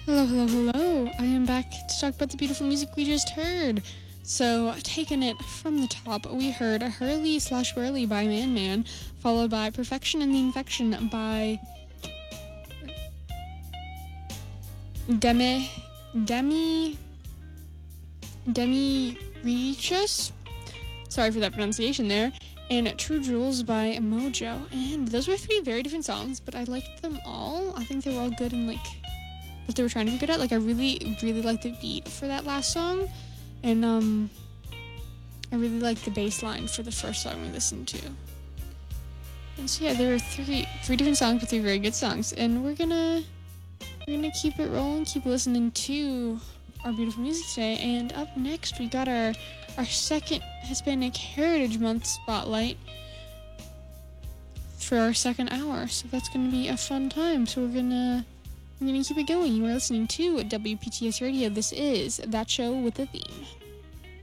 Hello, hello, hello. I am back to talk about the beautiful music we just heard. So, taking it from the top, we heard Hurley/Whirly by Man Man, followed by Perfection and the Infection by Demi Regis. Sorry for that pronunciation there. And True Jewels by Mojo. And those were three very different songs, but I liked them all. I think they were all good and like what they were trying to be good at. Like I really, really liked the beat for that last song. And I really liked the bass line for the first song we listened to. And so yeah, there were three different songs, but three very good songs. And we're gonna keep it rolling, keep listening to our beautiful music today. And up next we got our second Hispanic Heritage Month spotlight for our second hour. So that's gonna be a fun time. So we're gonna keep it going. You are listening to WPTS Radio. This is That Show with the Theme.